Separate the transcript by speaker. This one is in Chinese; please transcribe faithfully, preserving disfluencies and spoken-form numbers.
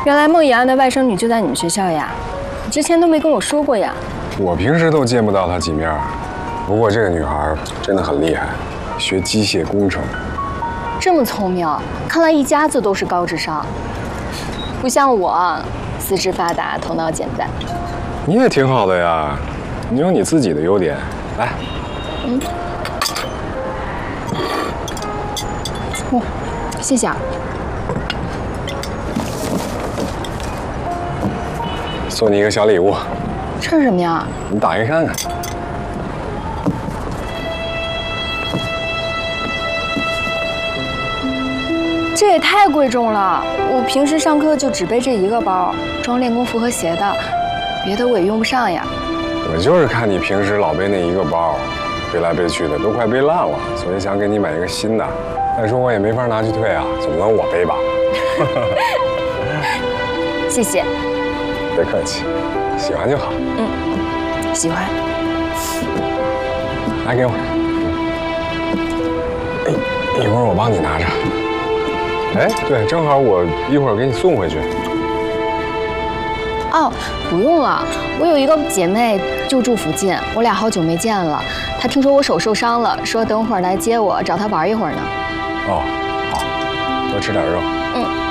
Speaker 1: 原来孟以安的外甥女就在你们学校呀？你之前都没跟我说过呀。
Speaker 2: 我平时都见不到她几面，不过这个女孩真的很厉害，学机械工程。
Speaker 1: 这么聪明，看来一家子都是高智商，不像我，四肢发达，头脑简单。
Speaker 2: 你也挺好的呀，你有你自己的优点。来，
Speaker 1: 嗯，哦，谢谢啊。
Speaker 2: 送你一个小礼物。
Speaker 1: 这是什么呀？
Speaker 2: 你打开看看。
Speaker 1: 这也太贵重了，我平时上课就只背这一个包，装练功服和鞋的，别的我也用不上呀。
Speaker 2: 我就是看你平时老背那一个包，背来背去的都快背烂了，所以想给你买一个新的。再说我也没法拿去退啊，总不能我背吧？
Speaker 1: 谢谢。
Speaker 2: 别客气，喜欢就好。
Speaker 1: 嗯，喜欢。
Speaker 2: 来，给我。哎，一会儿我帮你拿着。哎，对，正好我一会儿给你送回去。
Speaker 1: 哦，不用了，我有一个姐妹就住附近，我俩好久没见了。她听说我手受伤了，说等会儿来接我，找她玩一会儿呢。
Speaker 2: 哦，好，多吃点肉。
Speaker 1: 嗯。